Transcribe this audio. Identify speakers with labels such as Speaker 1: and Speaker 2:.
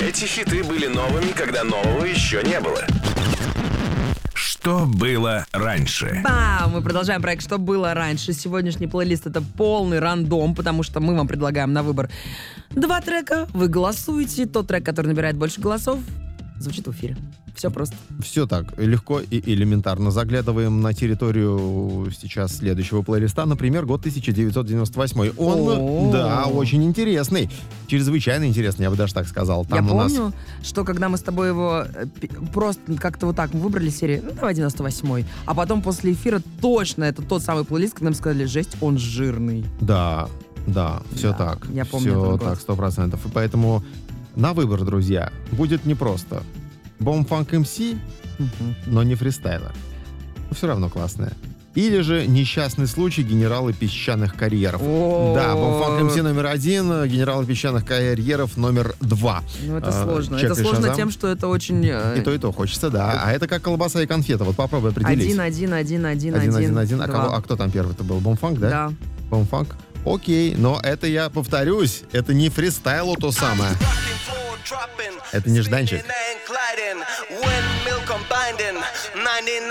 Speaker 1: Эти хиты были новыми, когда нового еще не было. Что было раньше?
Speaker 2: Бам! Мы продолжаем проект «Что было раньше». Сегодняшний плейлист — это полный рандом, потому что мы вам предлагаем на выбор 2 трека. Вы голосуете. Тот трек, который набирает больше голосов, звучит в эфире. Все просто.
Speaker 3: Все так, легко и элементарно. Заглядываем на территорию сейчас следующего плейлиста. Например, год 1998. Он, да, очень интересный. Чрезвычайно интересный, я бы даже так сказал. Там
Speaker 2: я помню, что когда мы с тобой его просто как-то вот так выбрали серию, давай 98-й, а потом после эфира точно это тот самый плейлист, когда нам сказали, жесть, он жирный.
Speaker 3: Да, все так.
Speaker 2: Я помню
Speaker 3: все
Speaker 2: этот год.
Speaker 3: так, 100%. И поэтому на выбор, друзья, будет непросто. Бомб-фанк МС, но не фристайлер. Но все равно классная. Или же несчастный случай генералы песчаных карьеров. Да, Бомб-фанк МС номер 1, генералы песчаных карьеров номер 2.
Speaker 2: Ну, это сложно. Это сложно тем, что это очень...
Speaker 3: И то хочется, да. А это как колбаса и конфета. Вот попробуй определить.
Speaker 2: 1-1-1-1-1-1.
Speaker 3: А кто там первый-то был? Бомб-фанк, да?
Speaker 2: Да.
Speaker 3: Бомб-фанк. Окей, но это я повторюсь. Это не фристайл, то самое. Это нежданчик.